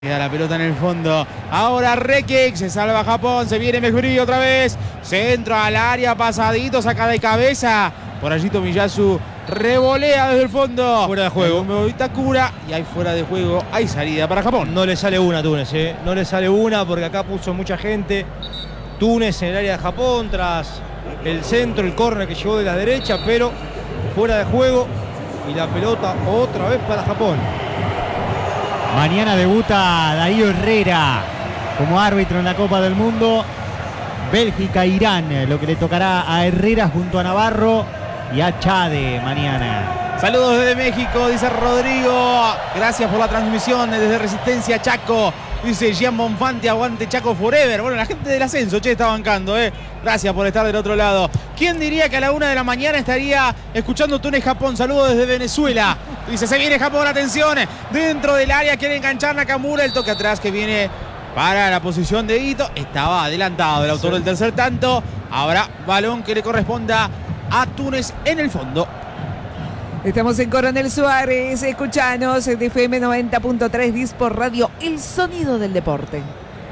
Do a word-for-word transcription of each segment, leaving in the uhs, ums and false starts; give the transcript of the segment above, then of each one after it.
Queda la pelota en el fondo. Ahora Rekik, se salva Japón, se viene Mejuri otra vez. Centro al área, pasadito, saca de cabeza. Por allí Tomiyasu revolea desde el fondo. Fuera de juego. Itakura, y hay fuera de juego, hay salida para Japón. No le sale una a Túnez, ¿eh? No le sale una porque acá puso mucha gente. Túnez en el área de Japón, tras el centro, el córner que llegó de la derecha, pero fuera de juego. Y la pelota otra vez para Japón. Mañana debuta Darío Herrera como árbitro en la Copa del Mundo. Bélgica-Irán, lo que le tocará a Herrera junto a Navarro y a Chade mañana. Saludos desde México, dice Rodrigo. Gracias por la transmisión desde Resistencia Chaco. Dice Gian Bonfante, aguante Chaco forever. Bueno, la gente del ascenso, che, está bancando, ¿eh? Gracias por estar del otro lado. ¿Quién diría que a la una de la mañana estaría escuchando Túnez-Japón? Saludos desde Venezuela. Dice, se viene Japón, atención. Dentro del área quiere enganchar Nakamura. El toque atrás que viene para la posición de Ito. Estaba adelantado el autor sí. del tercer tanto. Ahora balón que le corresponda a Túnez en el fondo. Estamos en Coronel Suárez, escuchanos de F M noventa punto tres Dispor Radio, el sonido del deporte.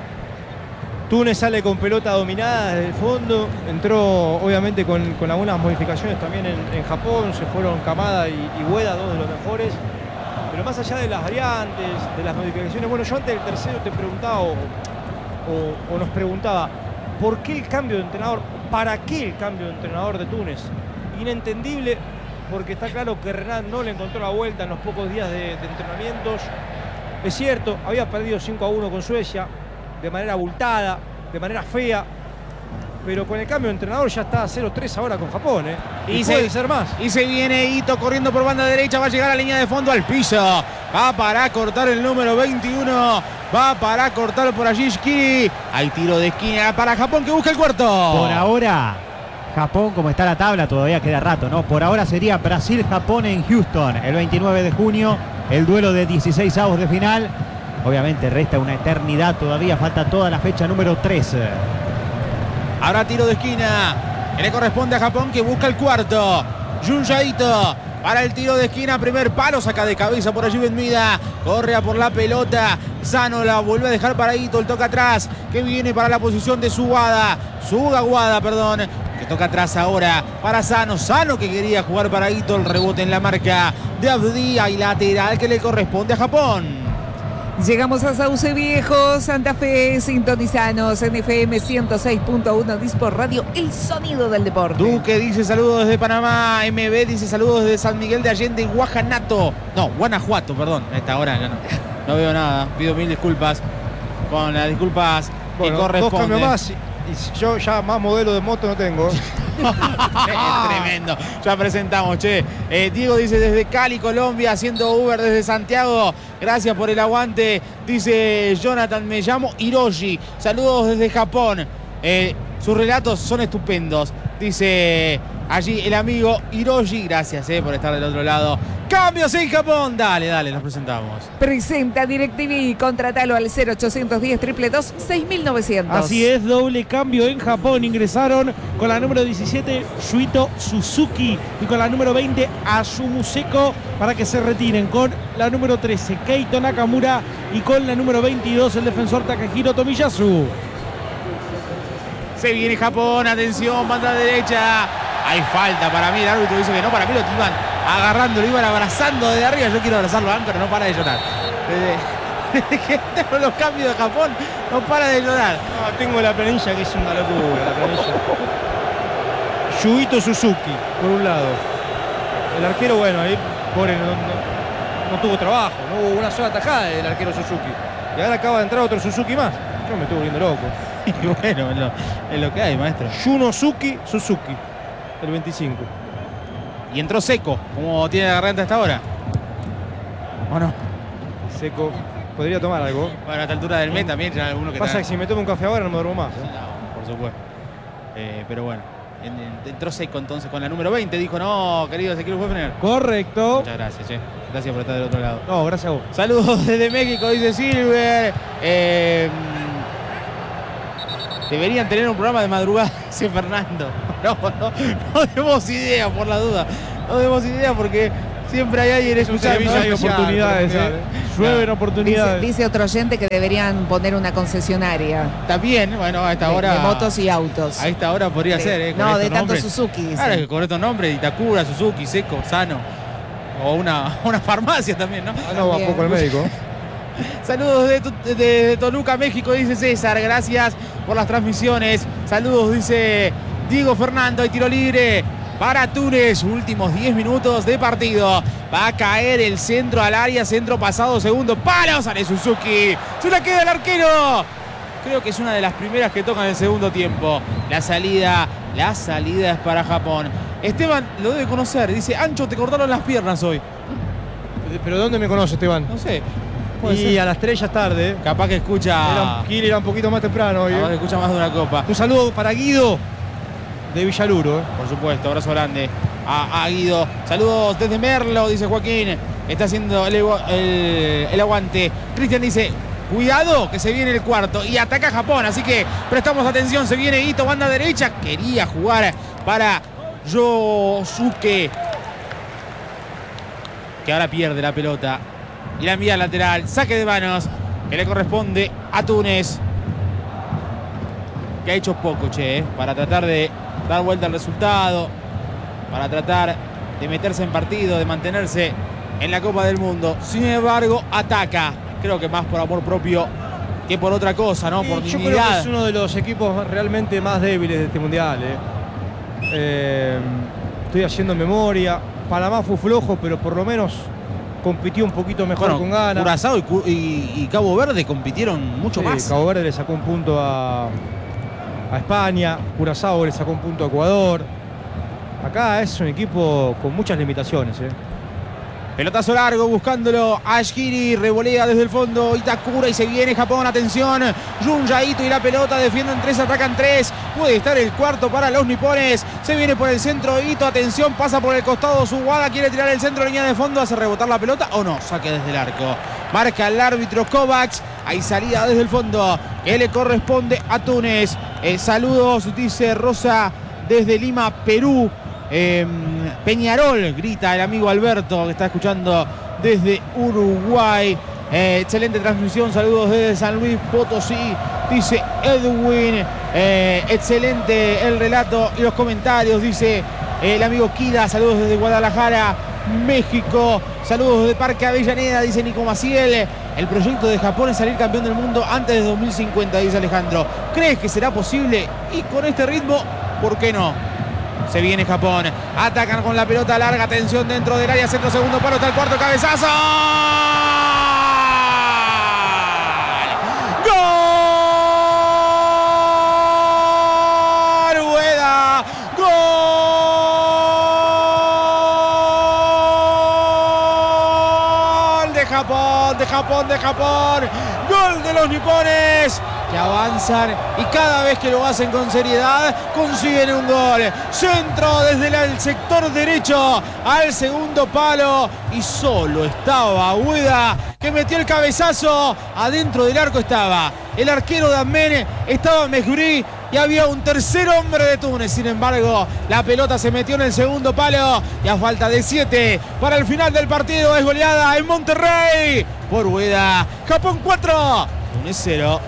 Túnez sale con pelota dominada desde el fondo, entró obviamente con, con algunas modificaciones también en, en Japón, se fueron Kamada y, y Ueda, dos de los mejores, pero más allá de las variantes, de las modificaciones, bueno, yo antes del tercero te preguntaba o, o, o nos preguntaba, ¿por qué el cambio de entrenador? ¿Para qué el cambio de entrenador de Túnez? Inentendible, porque está claro que Renan no le encontró la vuelta en los pocos días de, de entrenamientos. Es cierto, había perdido cinco a uno con Suecia, de manera abultada, de manera fea, pero con el cambio de entrenador ya está cero tres ahora con Japón, ¿eh? Y, y puede se, ser más. Y se viene Ito corriendo por banda derecha, va a llegar a la línea de fondo al piso. Va para cortar el número veintiuno, va para cortar por allí Shikiri. Hay tiro de esquina para Japón que busca el cuarto. Por ahora, Japón, como está la tabla, todavía queda rato, ¿no? Por ahora sería Brasil-Japón en Houston, el veintinueve de junio, el duelo de dieciséis avos de final. Obviamente resta una eternidad todavía, falta toda la fecha número tres. Ahora tiro de esquina, que le corresponde a Japón que busca el cuarto. Junya Ito para el tiro de esquina, primer palo, saca de cabeza por allí Benmida, corre a por la pelota, Sano la vuelve a dejar para Ito, el toca atrás, que viene para la posición de Sugada, Sugawada, perdón, que toca atrás ahora para Sano, Sano que quería jugar para Ito, el rebote en la marca de Abdía y lateral que le corresponde a Japón. Llegamos a Sauce Viejo, Santa Fe, sintonizanos en F M ciento seis punto uno Dispor Radio, el sonido del deporte. Duque dice saludos desde Panamá, M B dice saludos desde San Miguel de Allende, Guajanato, no, Guanajuato, perdón, a esta hora ya no, no veo nada, pido mil disculpas, con las disculpas bueno, que corresponden. Dos cambios más y yo ya más modelo de moto no tengo. Es tremendo, ya presentamos, che. Eh, Diego dice desde Cali, Colombia, haciendo Uber desde Santiago. Gracias por el aguante. Dice Jonathan, me llamo Hiroshi. Saludos desde Japón. Eh, sus relatos son estupendos. Dice allí el amigo Hiroshi. Gracias eh, por estar del otro lado. Cambios en Japón. Dale, dale, nos presentamos. Presenta DirecTV. Contratalo al cero ochocientos diez, dos dos dos, seis mil novecientos. Así es, doble cambio en Japón. Ingresaron con la número diecisiete, Shuito Suzuki. Y con la número veinte, Ayumu Seko, para que se retiren. Con la número trece, Keito Nakamura. Y con la número veintidós, el defensor Takahiro Tomiyasu. Se viene Japón, atención, banda derecha. Hay falta para mí, el árbitro dice que no, para mí lo iban agarrando, lo iban abrazando desde arriba. Yo quiero abrazarlo a Anco, no para de llorar. Desde, desde que tengo los cambios de Japón, no para de llorar. No, tengo la planilla que es una locura, la planilla. Shuito Suzuki, por un lado. El arquero, bueno, ahí pobre, no, no, no tuvo trabajo, no hubo una sola tajada del arquero Suzuki. Y ahora acaba de entrar otro Suzuki más. Yo me estuve volviendo loco. Y bueno, es lo, es lo que hay, maestro. Yunosuke Suzuki, el veinticinco. Y entró Seco, como tiene la garganta hasta ahora. ¿O no? Seco, podría tomar algo. Bueno, a esta altura del mes también ya alguno que pasa está... que si me tomo un café ahora no me duermo más. ¿eh? No, por supuesto. Eh, pero bueno, en, en, entró Seco entonces con la número veinte. Dijo, no, querido Ezequiel Huefner. Correcto. Muchas gracias, che. Gracias por estar del otro lado. No, gracias a vos. Saludos desde México, dice Silver. Eh... Deberían tener un programa de madrugada, dice Fernando. No, no, no demos idea, por la duda. No demos idea porque Siempre hay alguien escuchando. servicio Hay especial, oportunidades, especial, eh. eh. Llueven Dice, oportunidades. dice otro oyente que deberían poner una concesionaria También, bueno, a esta de, hora. de motos y autos. A esta hora podría Sí. ser, ¿eh? Con No, estos de tanto nombres. Suzuki, dice. Claro, que con estos nombres, Itacura, Suzuki, Seco, Sano. O una, una farmacia también, ¿no? Ah, no, va También. poco el médico. Saludos de, de- de Toluca, México, dice César. Gracias por las transmisiones. Saludos, dice Diego Fernando. Hay tiro libre para Túnez. Últimos diez minutos de partido. Va a caer el centro al área. Centro pasado, segundo palo. Sale Suzuki. Se la queda el arquero. Creo que es una de las primeras que tocan en el segundo tiempo. La salida, la salida es para Japón. Esteban lo debe conocer. Dice, Ancho, te cortaron las piernas hoy. ¿Pero dónde me conoce, Esteban? No sé. Puede Y ser. a las tres ya es tarde. Capaz que escucha. Era, Kili era un poquito más temprano hoy. Capaz que eh. escucha más de una copa. Un saludo para Guido de Villaluro. eh. Por supuesto, abrazo grande a, a Guido. Saludos desde Merlo, dice Joaquín. Está haciendo el, el- el aguante. Cristian dice, cuidado que se viene el cuarto. Y ataca Japón, así que prestamos atención. Se viene Ito, banda derecha. Quería jugar para Yosuke, que ahora pierde la pelota. Y la envía al lateral. Saque de manos que le corresponde a Túnez, que ha hecho poco, che, eh, para tratar de dar vuelta al resultado, para tratar de meterse en partido, de mantenerse en la Copa del Mundo. Sin embargo, ataca. Creo que más por amor propio que por otra cosa, ¿no? Y Por yo creo que dignidad. es uno de los equipos realmente más débiles de este mundial. eh. Eh, estoy haciendo memoria. Panamá fue flojo, pero por lo menos compitió un poquito mejor Bueno, con ganas. Curazao y, Cu- y- y Cabo Verde compitieron mucho Sí, más. Cabo Verde le sacó un punto a, a España, Curazao le sacó un punto a Ecuador. Acá es un equipo con muchas limitaciones. ¿eh? Pelotazo largo buscándolo Ashkiri, revolea desde el fondo Itakura y se viene Japón, atención, Junya Ito y la pelota, defienden tres, atacan tres, puede estar el cuarto para los nipones, se viene por el centro Ito, atención, pasa por el costado Suwada, quiere tirar el centro, línea de fondo, hace rebotar la pelota o no, saque desde el arco, marca el árbitro Kovacs, hay salida desde el fondo que le corresponde a Túnez. Eh, saludos, dice Rosa desde Lima, Perú. Eh, Peñarol, grita el amigo Alberto que está escuchando desde Uruguay. Eh, excelente transmisión, saludos desde San Luis Potosí, dice Edwin. Eh, excelente el relato y los comentarios, dice eh, el amigo Kida, saludos desde Guadalajara, México. Saludos desde Parque Avellaneda, dice Nico Maciel. El proyecto de Japón es salir campeón del mundo antes de dos mil cincuenta, dice Alejandro. ¿Crees que será posible? Y con este ritmo, ¿por qué no? Se viene Japón, atacan con la pelota larga, atención dentro del área, centro, segundo palo, está el cuarto, cabezazo. ¡Gol! ¡Rueda! ¡Gol! De Japón, de Japón, de Japón. Gol de los nipones, que avanzan y cada vez que lo hacen con seriedad consiguen un gol. Centro desde la- el sector derecho al segundo palo y solo estaba Ueda que metió el cabezazo. Adentro del arco estaba el arquero de Amén, estaba Mejuri y había un tercer hombre de Túnez. Sin embargo, la pelota se metió en el segundo palo y a falta de siete para el final del partido es goleada en Monterrey por Ueda. Japón cuatro, Túnez cero.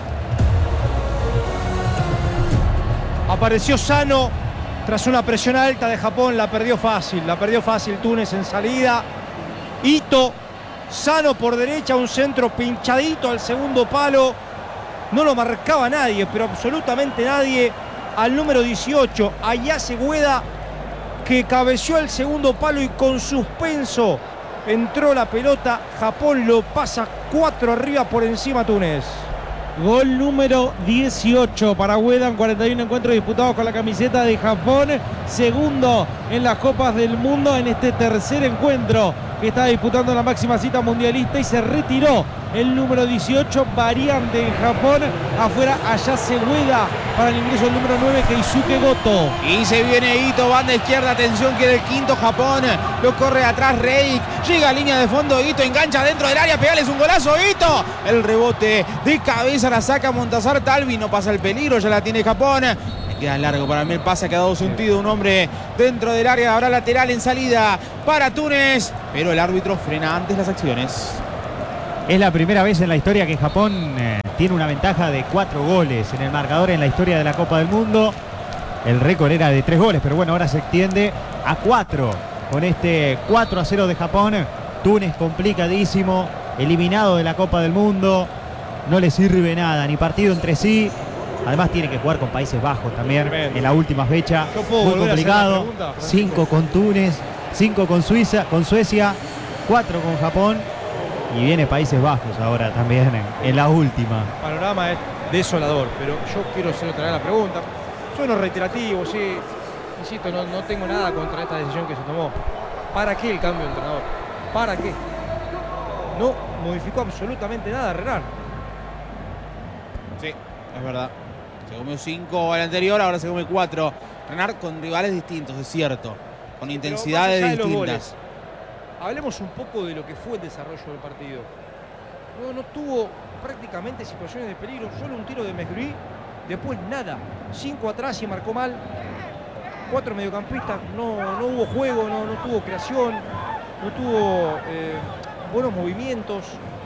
Apareció Sano tras una presión alta de Japón, la perdió fácil, la perdió fácil Túnez en salida. Ito, Sano por derecha, un centro pinchadito al segundo palo. No lo marcaba nadie, pero absolutamente nadie. Al número dieciocho, Ayase Ueda, que cabeció el segundo palo y con suspenso entró la pelota. Japón lo pasa cuatro arriba por encima Túnez. Gol número dieciocho para Ueda en cuarenta y uno encuentros disputados con la camiseta de Japón. Segundo en las Copas del Mundo en este tercer encuentro que está disputando la máxima cita mundialista y se retiró el número dieciocho, variante en Japón. Afuera Ayase Ueda para el ingreso del número nueve, Keisuke Goto. Y se viene Ito, banda izquierda, atención, quiere el quinto Japón, lo corre atrás Reik, llega a línea de fondo Ito, engancha dentro del área, pegales un golazo Ito, el rebote de cabeza la saca Montazar Talvi, no pasa el peligro, ya la tiene Japón. queda largo. Para mí el pase ha quedado sentido. Un hombre dentro del área. Habrá lateral en salida para Túnez. Pero el árbitro frena antes las acciones. Es la primera vez en la historia que Japón eh, tiene una ventaja de cuatro goles en el marcador en la historia de la Copa del Mundo. El récord era de tres goles, pero bueno, ahora se extiende a cuatro. Con este cuatro a cero de Japón, Túnez complicadísimo, eliminado de la Copa del Mundo. No le sirve nada, ni partido entre sí. Además tiene que jugar con Países Bajos también. Tremendo. En la última fecha. Muy complicado. Cinco con Túnez, cinco con Suiza, con Suecia, cuatro con Japón. Y viene Países Bajos ahora también en, en la última. El panorama es desolador, pero yo quiero hacer otra vez la pregunta. Sueno reiterativo, sí. Insisto, no, no tengo nada contra esta decisión que se tomó. ¿Para qué el cambio de entrenador? ¿Para qué? No modificó absolutamente nada Renard. Sí, es verdad. Se comió cinco al anterior, ahora se come cuatro. Renard con rivales distintos, es cierto. Con intensidades de distintas. Goles, hablemos un poco de lo que fue el desarrollo del partido. No, no tuvo prácticamente situaciones de peligro, solo un tiro de Mesgri, después nada. Cinco atrás y marcó mal. Cuatro mediocampistas, no, no hubo juego, no, no tuvo creación, no tuvo eh, buenos movimientos.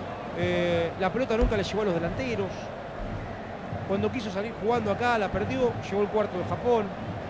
Eh, la pelota nunca le llegó a los delanteros. Cuando quiso salir jugando acá, la perdió, llegó el cuarto de Japón.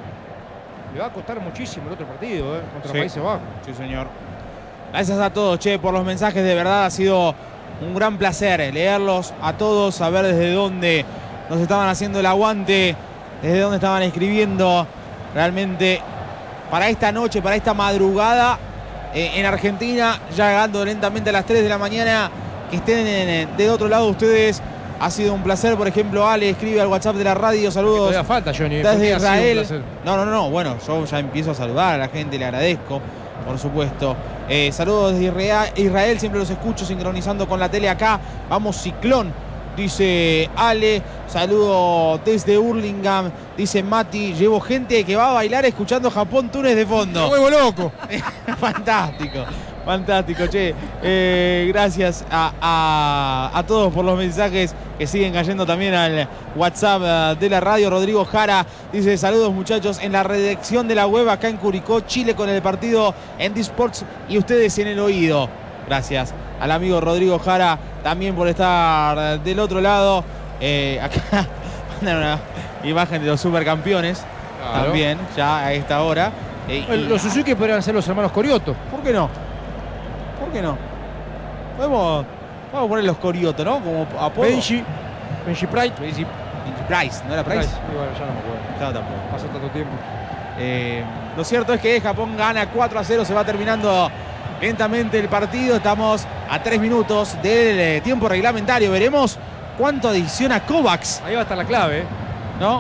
Le va a costar muchísimo el otro partido, eh, contra Sí. Países Bajos. Sí, señor. Gracias a todos, che, por los mensajes. De verdad ha sido un gran placer leerlos a todos, saber desde dónde nos estaban haciendo el aguante, desde dónde estaban escribiendo. Realmente, para esta noche, para esta madrugada, eh, en Argentina, ya llegando lentamente a las tres de la mañana, que estén en, de otro lado ustedes. Ha sido un placer. Por ejemplo, Ale escribe al WhatsApp de la radio. Saludos. Todavía falta, Johnny. Desde Ha sido un Israel. placer. No, no, no. Bueno, yo ya empiezo a saludar a la gente. Le agradezco, por supuesto. Eh, saludos desde Israel, Israel. Siempre los escucho sincronizando con la tele acá. Vamos, Ciclón, dice Ale. Saludo desde Hurlingham, dice Mati. Llevo gente que va a bailar escuchando Japón-Túnez de fondo. ¡Me vuelvo loco! Fantástico. Fantástico, che. Eh, gracias a, a, a todos por los mensajes que siguen cayendo también al WhatsApp uh, de la radio. Rodrigo Jara dice: saludos muchachos en la redacción de la web acá en Curicó, Chile, con el partido en D-Sports y ustedes en el oído. Gracias al amigo Rodrigo Jara también por estar del otro lado. Eh, acá mandan una imagen de los supercampeones. Claro. También, ya a esta hora. Eh, y... Los Suzuki podrían ser los hermanos Corioto. ¿Por qué no? ¿Por qué no? Podemos, vamos a poner los Corioto, ¿no? Como apodo. Benji, Benji Price. Benji, Benji Price, ¿no era Price? Price. Y bueno, ya no me acuerdo. Ya tampoco. Pasó tanto tiempo. Eh, lo cierto es que Japón gana cuatro a cero, se va terminando lentamente el partido. Estamos a tres minutos del eh, tiempo reglamentario. Veremos cuánto adiciona Kovacs. Ahí va a estar la clave, ¿eh? ¿No?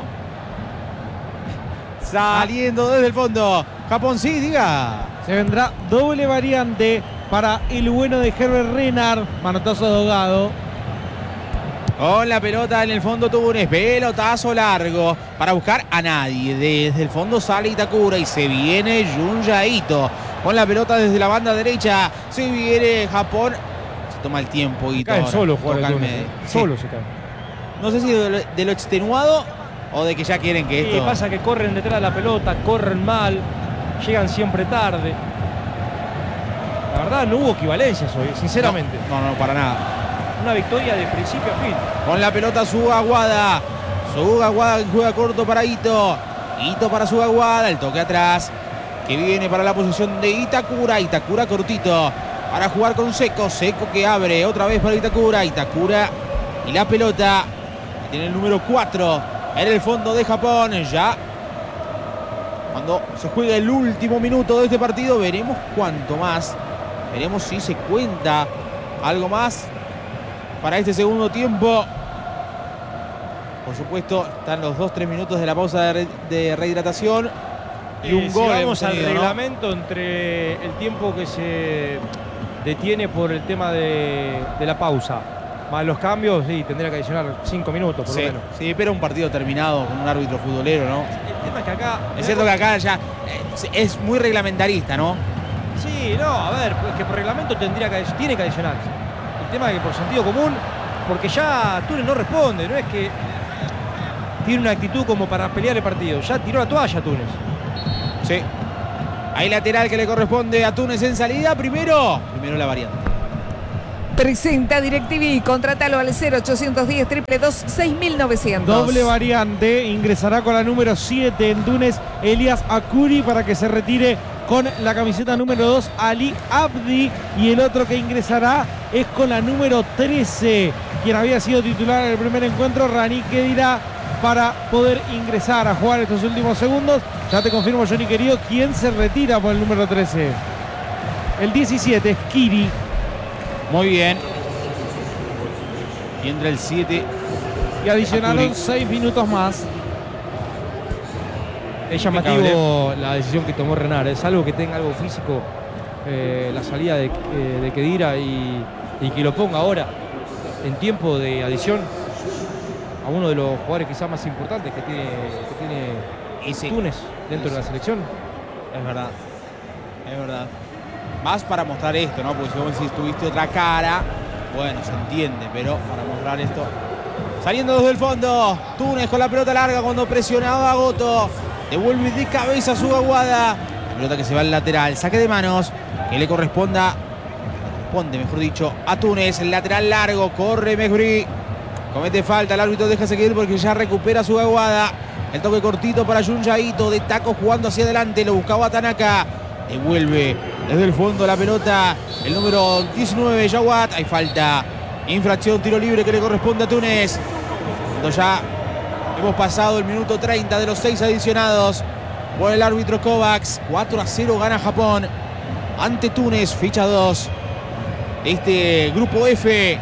Saliendo desde el fondo. Japón, sí, diga. Se vendrá doble variante para el bueno de Herbert Renard. Manotazo de ahogado. Con la pelota en el fondo Túnez. Pelotazo largo para buscar a nadie. Desde el fondo sale Itakura y se viene Junya Ito. Con la pelota desde la banda derecha. Se viene Japón. Se toma el tiempo Ito. Cae solo jugar el Túnez. sí. Solo se cae. No sé si de lo, de lo extenuado o de que ya quieren que sí, esto... pasa que corren detrás de la pelota, corren mal, llegan siempre tarde. La verdad no hubo equivalencias hoy, sinceramente. No, no, no, para nada. Una victoria de principio a fin. Con la pelota Sugawara. Sugawara juega corto para Ito. Ito para Sugawara. El toque atrás. Que viene para la posición de Itakura. Itakura cortito. Para jugar con Seco. Seco que abre otra vez para Itakura. Itakura y la pelota. Tiene el número cuatro en el fondo de Japón. Ya cuando se juega el último minuto de este partido, veremos cuánto más. Veremos si se cuenta algo más para este segundo tiempo. Por supuesto, están los dos tres minutos de la pausa de, re, de rehidratación. Y un eh, gol. Si vamos tenido, al ¿no? reglamento entre el tiempo que se detiene por el tema de, de la pausa más los cambios, sí, tendría que adicionar cinco minutos por Sí, lo menos. sí, pero un partido terminado con un árbitro futbolero, ¿no? El tema es que acá... Es cierto que acá ya es, es muy reglamentarista, ¿no? Sí, no, a ver, pues que por reglamento tendría que, tiene que adicionar. El tema es que por sentido común, porque ya Túnez no responde, no es que tiene una actitud como para pelear el partido. Ya tiró la toalla Túnez. Sí. Hay lateral que le corresponde a Túnez en salida. Primero, primero la variante. Presenta DirecTV, contrátalo al cero ochocientos diez, dos dos dos, seis mil novecientos. Doble variante, ingresará con la número siete en Túnez, Elias Akuri, para que se retire con la camiseta número dos, Ali Abdi, y el otro que ingresará es con la número trece, quien había sido titular en el primer encuentro, Rani Kedira, para poder ingresar a jugar estos últimos segundos. Ya te confirmo, Johnny querido, quién se retira por el número trece. El diecisiete es Kiri. Muy bien. Y entra el siete. Y adicionaron seis minutos más. Es llamativo la decisión que tomó Renard. Es algo que tenga algo físico, eh, la salida de, eh, de Kedira y, y que lo ponga ahora en tiempo de adición a uno de los jugadores quizás más importantes que tiene, que tiene Y sí. Túnez dentro de la selección. Es verdad. Es verdad. Más para mostrar esto, ¿no? Porque si vos decís tuviste otra cara, bueno, se entiende, pero para mostrar esto. Saliendo desde el fondo, Túnez con la pelota larga cuando presionaba a Goto. Devuelve de cabeza su Aguada. La pelota que se va al lateral. Saque de manos que le corresponda, responde, mejor dicho, a Túnez. El lateral largo, corre Mejbri. Comete falta, el árbitro deja seguir porque ya recupera su Aguada. El toque cortito para Junyaito, de taco jugando hacia adelante. Lo buscaba Tanaka. Devuelve desde el fondo la pelota el número diecinueve, Jawad. Hay falta, infracción, tiro libre que le corresponde a Túnez. Cuando ya hemos pasado el minuto treinta de los seis adicionados por el árbitro Kovacs. cuatro a cero gana Japón ante Túnez, ficha dos de este grupo F,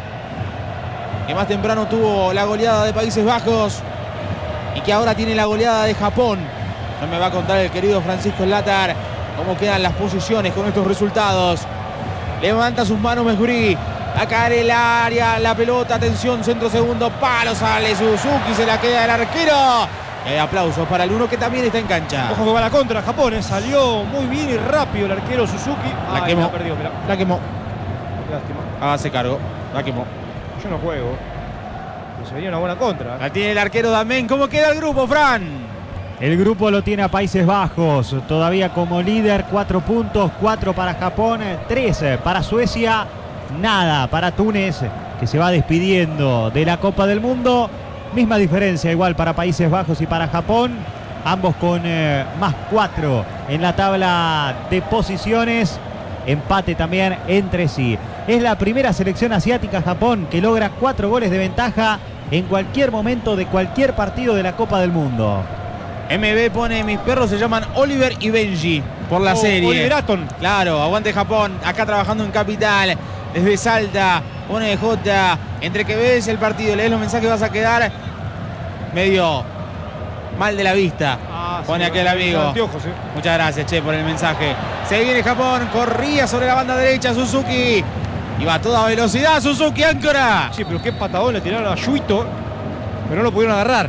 que más temprano tuvo la goleada de Países Bajos y que ahora tiene la goleada de Japón. No me va a contar el querido Francisco Slatar cómo quedan las posiciones con estos resultados. Levanta sus manos Mejbri. A caer el área, la pelota, atención, centro segundo, palo, sale Suzuki, se la queda el arquero. Eh, aplausos para el uno que también está en cancha. Ojo que va la contra Japón, eh. Salió muy bien y rápido el arquero Suzuki. La Ay, quemó. la perdió, mirá. La quemó. Lástima. Hágase cargo. La quemó. Yo no juego. Pero sería una buena contra. La tiene el arquero Damen. ¿Cómo queda el grupo, Fran? El grupo lo tiene a Países Bajos, todavía como líder, cuatro puntos, cuatro para Japón, tres para Suecia, nada para Túnez, que se va despidiendo de la Copa del Mundo. Misma diferencia igual para Países Bajos y para Japón, ambos con eh, más cuatro en la tabla de posiciones, empate también entre sí. Es la primera selección asiática, Japón, que logra cuatro goles de ventaja en cualquier momento de cualquier partido de la Copa del Mundo. M B pone: mis perros se llaman Oliver y Benji por la Oh, serie. Oliver Atom. Claro, aguante Japón, acá trabajando en Capital, desde Salta, pone J. Entre que ves el partido, lees los mensajes, vas a quedar medio mal de la vista. Ah, Pone sí, aquel amigo. anteojos, eh. Muchas gracias, che, por el mensaje. Se viene Japón, corría sobre la banda derecha Suzuki. Y va a toda velocidad Suzuki, áncora. Sí, pero qué patadón le tiraron a Yuito, pero no lo pudieron agarrar.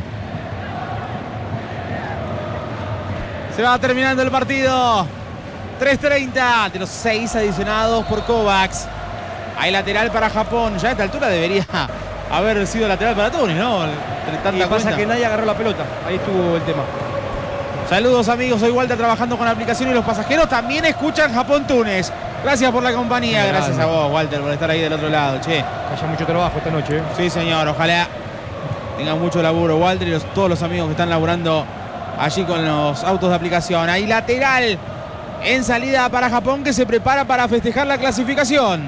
Se va terminando el partido. tres treinta de los seis adicionados por Kovacs. Hay lateral para Japón. Ya a esta altura debería haber sido lateral para Túnez, ¿no? Entre tanta Y pasa cuenta. que nadie agarró la pelota. Ahí estuvo el tema. Saludos amigos, soy Walter trabajando con la aplicación y los pasajeros también escuchan Japón-Túnez. Gracias por la compañía, Qué gracias grande. a vos Walter por estar ahí del otro lado, che. Haya mucho trabajo esta noche. ¿eh? Sí señor, ojalá tengan mucho laburo Walter y los- todos los amigos que están laburando allí con los autos de aplicación. Hay lateral en salida para Japón, que se prepara para festejar la clasificación.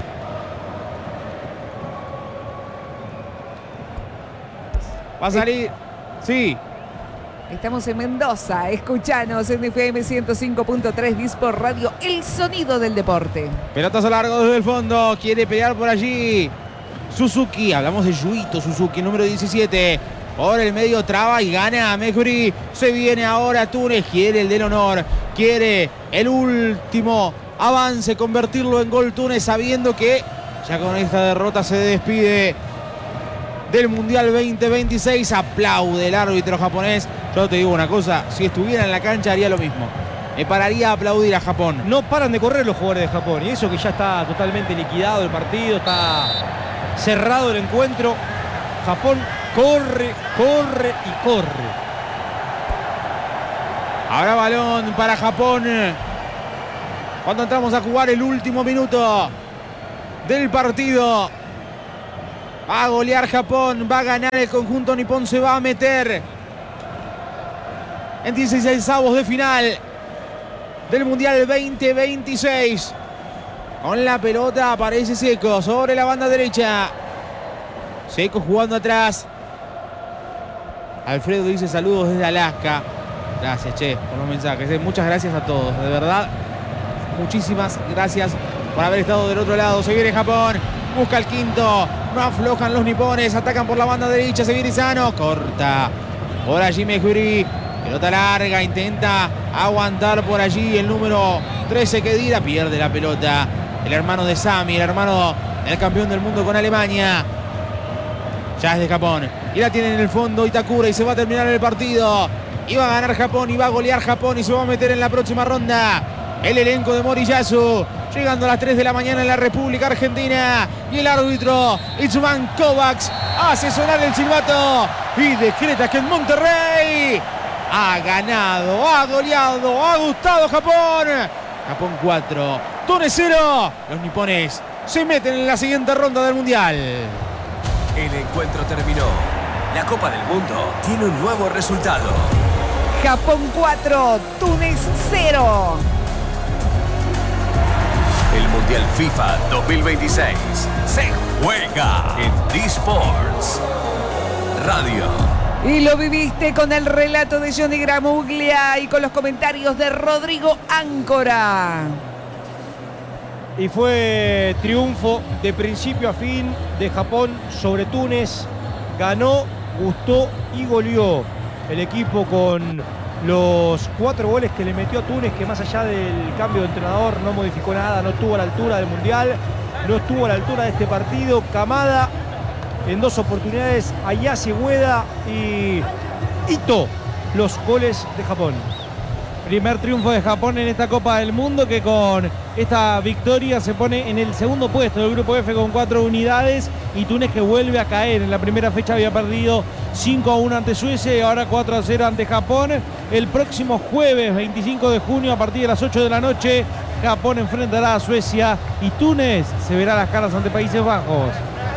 Va a salir, sí. Estamos en Mendoza, escuchanos en F M ciento cinco punto tres Dispor Radio, el sonido del deporte. Pelotazo largo desde el fondo, quiere pelear por allí Suzuki, hablamos de Yuito Suzuki, número diecisiete. Por el medio traba y gana Mejbri. Se viene ahora Túnez, quiere el del honor, quiere el último avance, convertirlo en gol Túnez, sabiendo que ya con esta derrota se despide del Mundial veinte veintiséis. Aplaude el árbitro japonés. Yo te digo una cosa, si estuviera en la cancha haría lo mismo. Me pararía a aplaudir a Japón. No paran de correr los jugadores de Japón. Y eso que ya está totalmente liquidado el partido, está cerrado el encuentro. Japón corre, corre y corre. Ahora balón para Japón. Cuando entramos a jugar el último minuto del partido. Va a golear Japón, va a ganar el conjunto nipón, se va a meter en dieciseisavos de final del Mundial veinte veintiséis. Con la pelota aparece Seco sobre la banda derecha. Seco jugando atrás. Alfredo dice saludos desde Alaska. Gracias, che, por los mensajes. Muchas gracias a todos, de verdad. Muchísimas gracias por haber estado del otro lado. Se viene Japón, busca el quinto. No aflojan los nipones, atacan por la banda derecha. Se viene Sano, corta por allí Mejuri. Pelota larga, intenta aguantar por allí el número trece Kedira. Pierde la pelota el hermano de Sami, el hermano del campeón del mundo con Alemania. Ya es de Japón. Y la tiene en el fondo Itakura y se va a terminar el partido. Y va a ganar Japón y va a golear Japón y se va a meter en la próxima ronda el elenco de Moriyasu. Llegando a las tres de la mañana en la República Argentina. Y el árbitro Itsuman Kovacs hace sonar el silbato y decreta que en Monterrey ha ganado, ha goleado, ha gustado Japón. Japón cuatro, Túnez cero. Los nipones se meten en la siguiente ronda del Mundial. El encuentro terminó. La Copa del Mundo tiene un nuevo resultado. Japón cuatro, Túnez cero. El Mundial FIFA dos mil veintiséis se juega en D-Sports Radio. Y lo viviste con el relato de Johnny Gramuglia y con los comentarios de Rodrigo Áncora. Y fue triunfo de principio a fin de Japón sobre Túnez. Ganó, gustó y goleó el equipo con los cuatro goles que le metió a Túnez, que más allá del cambio de entrenador no modificó nada, no estuvo a la altura del Mundial, no estuvo a la altura de este partido. Kamada en dos oportunidades, Ayase Ueda y Ito los goles de Japón. Primer triunfo de Japón en esta Copa del Mundo, que con esta victoria se pone en el segundo puesto del grupo F con cuatro unidades, y Túnez que vuelve a caer. En la primera fecha había perdido cinco a uno ante Suecia y ahora cuatro a cero ante Japón. El próximo jueves veinticinco de junio a partir de las ocho de la noche Japón enfrentará a Suecia y Túnez se verá las caras ante Países Bajos.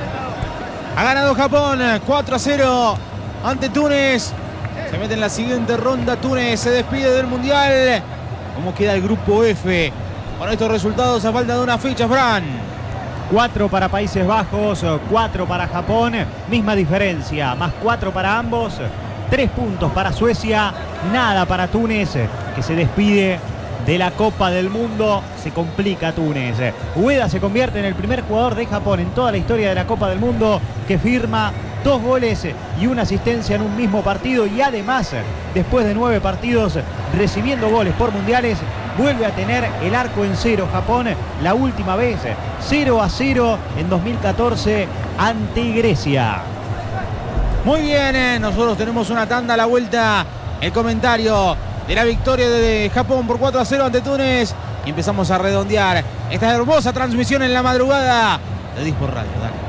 Ha ganado Japón cuatro a cero ante Túnez. Se mete en la siguiente ronda. Túnez se despide del Mundial. ¿Cómo queda el grupo F? Con estos resultados a falta de una fecha, Fran. Cuatro para Países Bajos, cuatro para Japón. Misma diferencia, más cuatro para ambos. Tres puntos para Suecia, nada para Túnez, que se despide de la Copa del Mundo. Se complica Túnez. Ueda se convierte en el primer jugador de Japón en toda la historia de la Copa del Mundo que firma dos goles y una asistencia en un mismo partido, y además, después de nueve partidos recibiendo goles por mundiales, vuelve a tener el arco en cero Japón. La última vez cero a cero en dos mil catorce ante Grecia. Muy bien, eh. nosotros tenemos una tanda a la vuelta. El comentario de la victoria de Japón por cuatro a cero ante Túnez. Y empezamos a redondear esta hermosa transmisión en la madrugada de D-Sports Radio. Dale.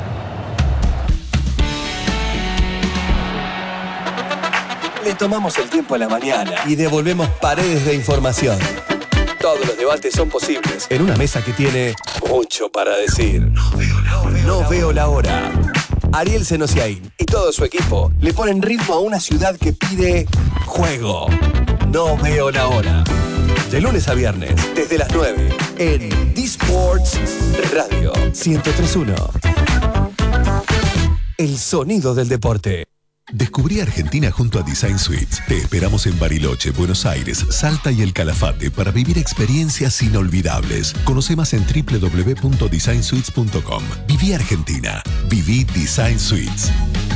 Le tomamos el tiempo a la mañana y devolvemos paredes de información. Todos los debates son posibles en una mesa que tiene mucho para decir. No veo la hora. No veo la hora. Ariel Senosiaín y todo su equipo le ponen ritmo a una ciudad que pide juego. No veo la hora. De lunes a viernes, desde las nueve, en D-Sports Radio ciento tres punto uno. El sonido del deporte. Descubrí Argentina junto a Design Suites. Te esperamos en Bariloche, Buenos Aires, Salta y El Calafate para vivir experiencias inolvidables. Conoce más en doble u doble u doble u punto design suites punto com. Viví Argentina. Viví Design Suites.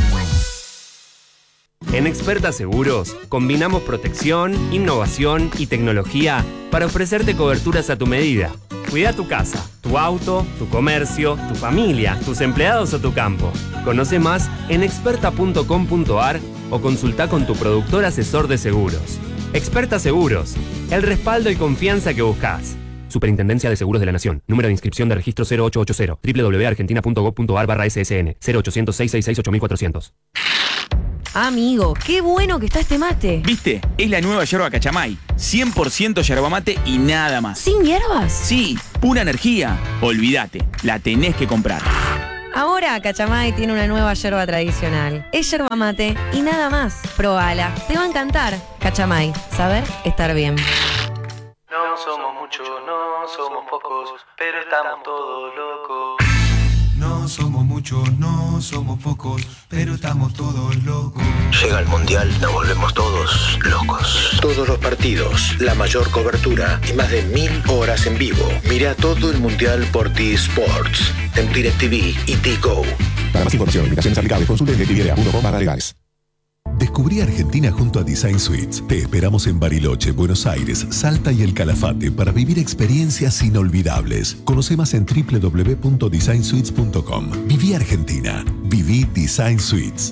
En Experta Seguros, combinamos protección, innovación y tecnología para ofrecerte coberturas a tu medida. Cuida tu casa, tu auto, tu comercio, tu familia, tus empleados o tu campo. Conoce más en experta punto com punto a r o consulta con tu productor asesor de seguros. Experta Seguros, el respaldo y confianza que buscas. Superintendencia de Seguros de la Nación. Número de inscripción de registro cero ocho ocho cero. doble u doble u doble u punto argentina punto gov punto a r barra S S N. cero ochocientos, seiscientos sesenta y seis, ocho mil cuatrocientos. Amigo, qué bueno que está este mate. ¿Viste? Es la nueva yerba Cachamay. cien por ciento yerba mate y nada más. ¿Sin hierbas? Sí, pura energía. Olvídate, la tenés que comprar. Ahora Cachamay tiene una nueva yerba tradicional. Es yerba mate y nada más. Probala, te va a encantar. Cachamay, saber estar bien. No somos muchos, no somos pocos, pero estamos todos locos. No somos muchos, no somos pocos, pero estamos todos locos. Llega el Mundial, nos volvemos todos locos. Todos los partidos, la mayor cobertura y más de mil horas en vivo. Mira todo el Mundial por T-Sports, en DirecTV y T-Go. Para más información, invitaciones aplicables, consulte en directv punto com barra legales. Descubrí Argentina junto a Design Suites. Te esperamos en Bariloche, Buenos Aires, Salta y El Calafate para vivir experiencias inolvidables. Conoce más en doble u doble u doble u punto design suites punto com. Viví Argentina. Viví Design Suites.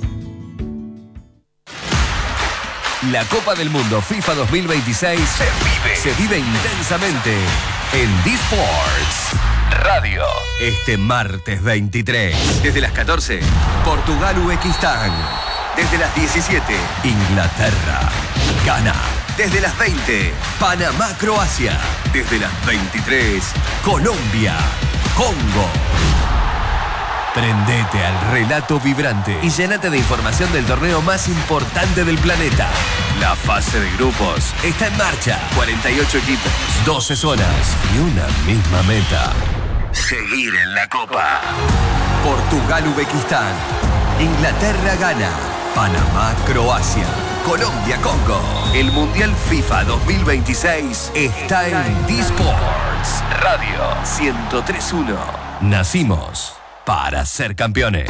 La Copa del Mundo FIFA dos mil veintiséis se vive, se vive intensamente en D-Sports Radio. Este martes veintitrés, desde las catorce, Portugal-Uzbekistán. Desde las diecisiete, Inglaterra, Ghana. Desde las veinte, Panamá-Croacia. Desde las veintitrés, Colombia, Congo. Prendete al relato vibrante y llénate de información del torneo más importante del planeta. La fase de grupos está en marcha. cuarenta y ocho equipos, doce zonas y una misma meta: seguir en la Copa. Portugal-Uzbekistán, Inglaterra-Ghana, Panamá-Croacia, Colombia-Congo. El Mundial FIFA dos mil veintiséis está en D-Sports Radio ciento tres punto uno. Nacimos para ser campeones.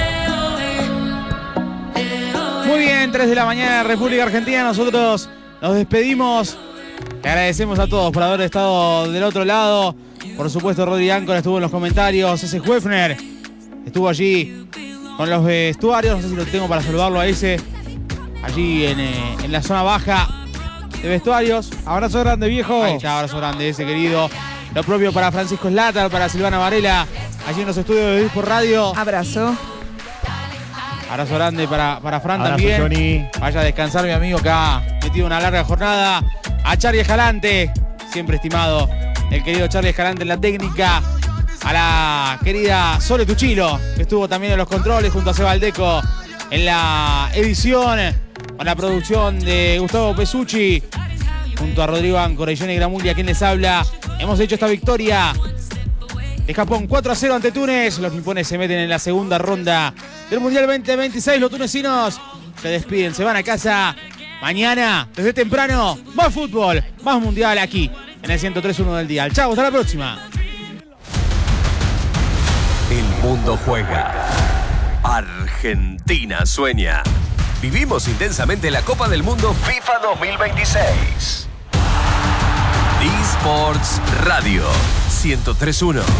Muy bien, tres de la mañana, República Argentina. Nosotros nos despedimos. Le agradecemos a todos por haber estado del otro lado. Por supuesto, Rodri Áncora estuvo en los comentarios. Ese Huefner estuvo allí con los vestuarios. No sé si lo tengo para saludarlo a ese. Allí en, eh, en la zona baja de vestuarios. Abrazo grande, viejo. Ahí está, abrazo grande ese querido. Lo propio para Francisco Slater, para Silvana Varela, allí en los estudios de Dispo Radio. Abrazo. Abrazo grande para, para Fran Abrazo, también. Johnny. Vaya a descansar mi amigo que ha metido una larga jornada. A Charlie Escalante, siempre estimado, el querido Charlie Escalante en la técnica. A la querida Sole Tuchilo, que estuvo también en los controles junto a Seba Aldeco en la edición, con la producción de Gustavo Pesucci, junto a Rodrigo Áncora y Johnny Gramuglia, quien les habla. Hemos hecho esta victoria de Japón cuatro a cero ante Túnez. Los nipones se meten en la segunda ronda del Mundial veinte veintiséis. Los tunecinos se despiden, se van a casa. Mañana, desde temprano, más fútbol, más mundial aquí en el ciento tres punto uno del día. Chau, hasta la próxima. El mundo juega. Argentina sueña. Vivimos intensamente la Copa del Mundo FIFA dos mil veintiséis. D-Sports Radio ciento tres punto uno.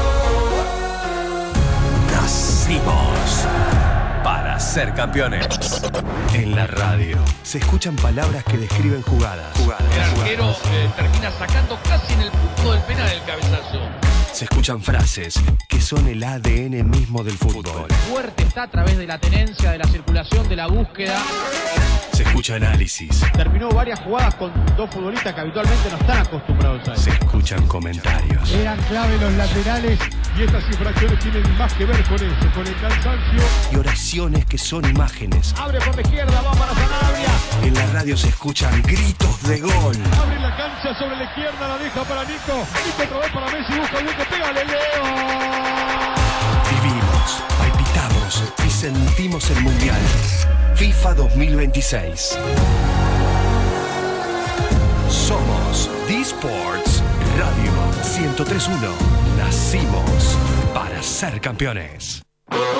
Nacimos para ser campeones. En la radio se escuchan palabras que describen jugadas. jugadas El arquero eh, termina sacando casi en el punto del penal el cabezazo. Se escuchan frases que son el A D N mismo del fútbol. Fuerte está a través de la tenencia, de la circulación, de la búsqueda. Se escucha análisis. Terminó varias jugadas con dos futbolistas que habitualmente no están acostumbrados a eso. Se escuchan comentarios. Eran clave los laterales y estas infracciones tienen más que ver con eso, con el cansancio. Y oraciones que son imágenes. Abre por la izquierda, va para Sanabria. En la radio se escuchan gritos de gol. Abre la cancha sobre la izquierda, la deja para Nico. Nico otra vez para Messi, busca el hueco, pégale, Leo. Vivimos, palpitamos y sentimos el Mundial. FIFA dos mil veintiséis. Somos D-Sports Radio ciento tres punto uno. Nacimos para ser campeones.